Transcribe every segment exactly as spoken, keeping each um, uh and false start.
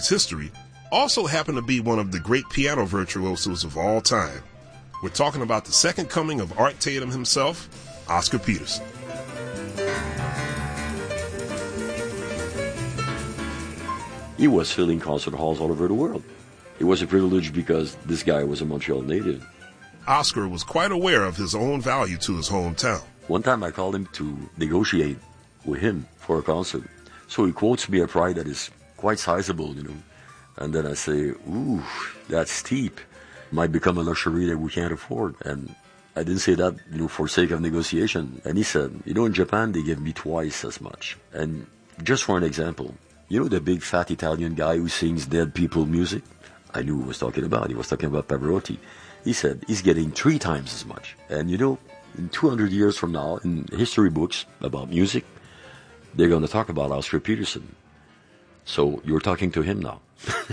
country's history, also happened to be one of the great piano virtuosos of all time. We're talking about the second coming of Art Tatum himself, Oscar Peterson. He was filling concert halls all over the world. It was a privilege because this guy was a Montreal native. Oscar was quite aware of his own value to his hometown. One time I called him to negotiate with him for a concert. So he quotes me a price that is quite sizable, you know. And then I say, ooh, that's steep. Might become a luxury that we can't afford. And I didn't say that, you know, for sake of negotiation. And he said, you know, in Japan, they give me twice as much. And just for an example, you know the big fat Italian guy who sings dead people music? I knew who he was talking about. He was talking about Pavarotti. He said he's getting three times as much. And you know, in two hundred years from now, in history books about music, they're going to talk about Oscar Peterson. So you're talking to him now.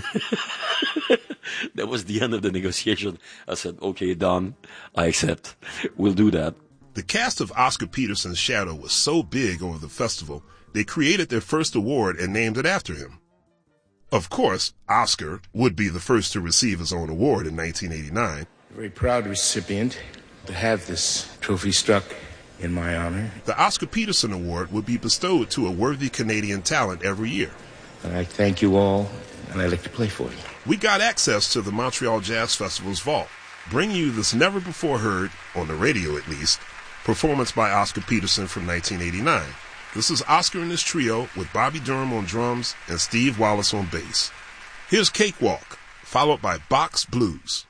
That was the end of the negotiation. I said, okay, Don, I accept. We'll do that. The cast of Oscar Peterson's shadow was so big over the festival, they created their first award and named it after him. Of course, Oscar would be the first to receive his own award in nineteen eighty-nine. A very proud recipient to have this trophy struck in my honor. The Oscar Peterson Award would be bestowed to a worthy Canadian talent every year. And I thank you all, and I'd like to play for you. We got access to the Montreal Jazz Festival's vault, bringing you this never-before-heard, on the radio at least, performance by Oscar Peterson from nineteen eighty-nine. This is Oscar and his trio with Bobby Durham on drums and Steve Wallace on bass. Here's Cakewalk, followed by Box Blues.